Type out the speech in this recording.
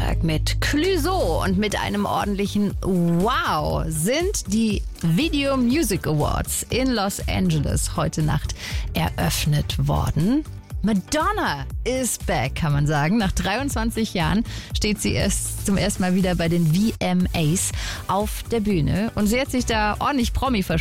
Freitag mit Clouseau und mit einem ordentlichen Wow sind die Video Music Awards in Los Angeles heute Nacht eröffnet worden. Madonna is back, kann man sagen. Nach 23 Jahren steht sie erst zum ersten Mal wieder bei den VMAs auf der Bühne. Und sie hat sich da ordentlich Promi verschafft.